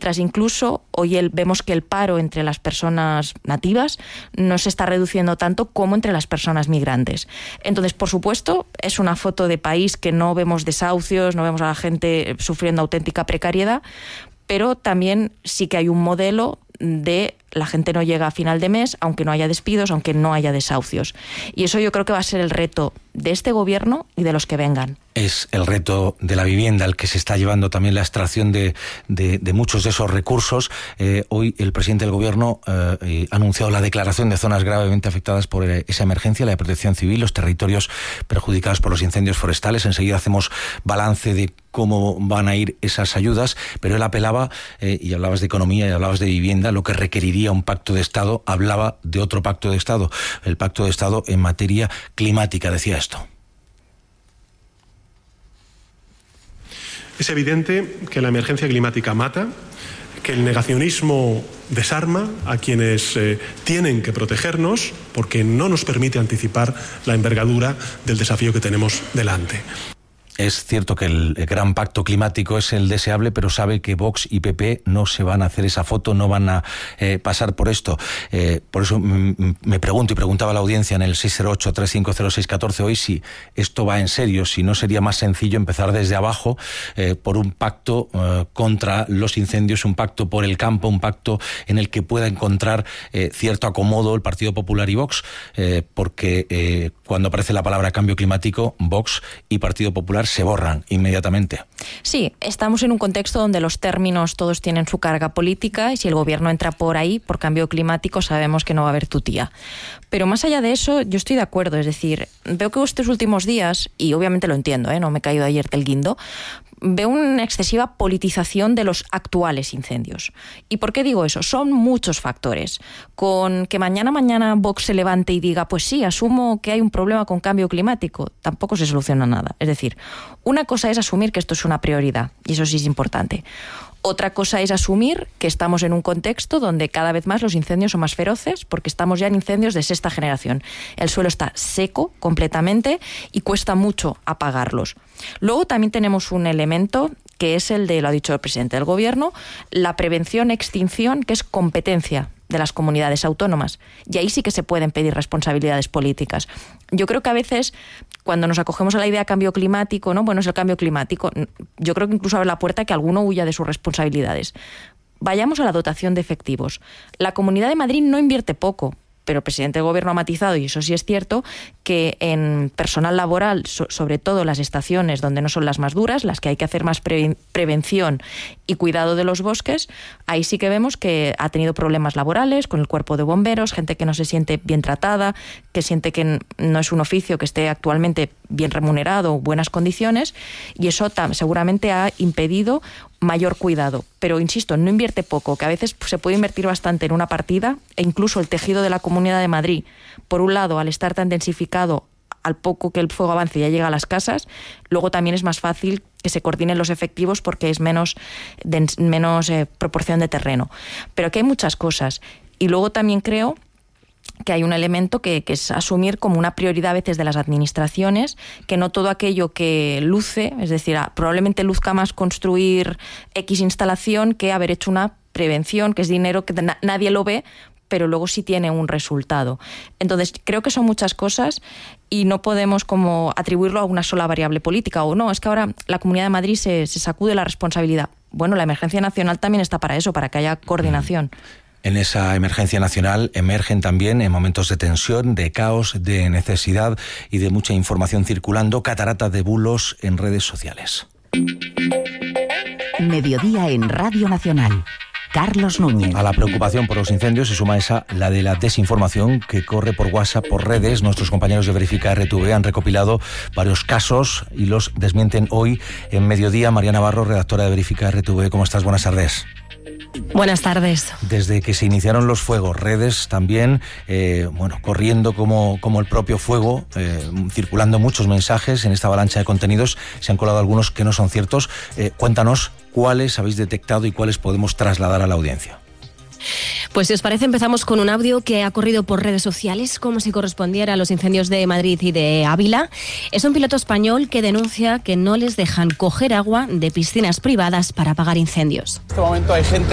mientras incluso hoy vemos que el paro entre las personas nativas no se está reduciendo tanto como entre las personas migrantes. Entonces, por supuesto, es una foto de país que no vemos desahucios, no vemos a la gente sufriendo auténtica precariedad, pero también sí que hay un modelo de la gente no llega a final de mes, aunque no haya despidos, aunque no haya desahucios. Y eso yo creo que va a ser el reto de este gobierno y de los que vengan. Es el reto de la vivienda el que se está llevando también la extracción de muchos de esos recursos. Hoy el presidente del gobierno ha anunciado la declaración de zonas gravemente afectadas por esa emergencia, la de protección civil, los territorios perjudicados por los incendios forestales. Enseguida hacemos balance de cómo van a ir esas ayudas, pero él apelaba, y hablabas de economía y hablabas de vivienda, lo que requeriría un pacto de Estado. Hablaba de otro pacto de Estado, el pacto de Estado en materia climática, decía esto. Es evidente que la emergencia climática mata, que el negacionismo desarma a quienes tienen que protegernos porque no nos permite anticipar la envergadura del desafío que tenemos delante. Es cierto que el gran pacto climático es el deseable, pero sabe que Vox y PP no se van a hacer esa foto, no van a pasar por esto. Por eso me pregunto y preguntaba a la audiencia en el 608-350-614 hoy si esto va en serio, si no sería más sencillo empezar desde abajo por un pacto contra los incendios, un pacto por el campo, un pacto en el que pueda encontrar cierto acomodo el Partido Popular y Vox, porque cuando aparece la palabra cambio climático, Vox y Partido Popular se borran inmediatamente. Sí, estamos en un contexto donde los términos todos tienen su carga política y si el gobierno entra por ahí, por cambio climático, sabemos que no va a haber tutía. Pero más allá de eso, yo estoy de acuerdo, es decir, veo que estos últimos días, y obviamente lo entiendo, no me he caído ayer del guindo, veo una excesiva politización de los actuales incendios. ¿Y por qué digo eso? Son muchos factores. Con que mañana Vox se levante y diga, pues sí, asumo que hay un problema con cambio climático, tampoco se soluciona nada. Es decir, una cosa es asumir que esto es una prioridad, y eso sí es importante. Otra cosa es asumir que estamos en un contexto donde cada vez más los incendios son más feroces porque estamos ya en incendios de sexta generación. El suelo está seco completamente y cuesta mucho apagarlos. Luego también tenemos un elemento que es el de, lo ha dicho el presidente del gobierno, la prevención-extinción, que es competencia de las comunidades autónomas. Y ahí sí que se pueden pedir responsabilidades políticas. Yo creo que a veces, cuando nos acogemos a la idea de cambio climático, bueno, es el cambio climático, yo creo que incluso abre la puerta a que alguno huya de sus responsabilidades. Vayamos a la dotación de efectivos. La Comunidad de Madrid no invierte poco, pero el presidente del gobierno ha matizado, y eso sí es cierto, que en personal laboral, sobre todo las estaciones donde no son las más duras, las que hay que hacer más prevención y cuidado de los bosques, ahí sí que vemos que ha tenido problemas laborales con el cuerpo de bomberos, gente que no se siente bien tratada, que siente que no es un oficio que esté actualmente bien remunerado, buenas condiciones, y eso seguramente ha impedido mayor cuidado. Pero insisto, no invierte poco, que a veces se puede invertir bastante en una partida, e incluso el tejido de la Comunidad de Madrid, por un lado, al estar tan densificado, al poco que el fuego avance ya llega a las casas, luego también es más fácil que se coordinen los efectivos porque es menos proporción de terreno. Pero aquí hay muchas cosas. Y luego también creo que hay un elemento que es asumir como una prioridad a veces de las administraciones, que no todo aquello que luce, es decir, probablemente luzca más construir X instalación que haber hecho una prevención, que es dinero que nadie lo ve, pero luego sí tiene un resultado. Entonces, creo que son muchas cosas y no podemos como atribuirlo a una sola variable política, o no, es que ahora la Comunidad de Madrid se sacude la responsabilidad. Bueno, la emergencia nacional también está para eso, para que haya coordinación. En esa emergencia nacional emergen también, en momentos de tensión, de caos, de necesidad y de mucha información circulando, cataratas de bulos en redes sociales. Mediodía en Radio Nacional. Carlos Núñez. A la preocupación por los incendios se suma la de la desinformación que corre por WhatsApp, por redes. Nuestros compañeros de Verifica RTV han recopilado varios casos y los desmienten hoy en Mediodía. María Navarro, redactora de Verifica RTV, ¿cómo estás? Buenas tardes. Buenas tardes. Desde que se iniciaron los fuegos, redes también, corriendo como el propio fuego, circulando muchos mensajes en esta avalancha de contenidos, se han colado algunos que no son ciertos. Cuéntanos cuáles habéis detectado y cuáles podemos trasladar a la audiencia. Pues si os parece, empezamos con un audio que ha corrido por redes sociales como si correspondiera a los incendios de Madrid y de Ávila. Es un piloto español que denuncia que no les dejan coger agua de piscinas privadas para apagar incendios. En este momento hay gente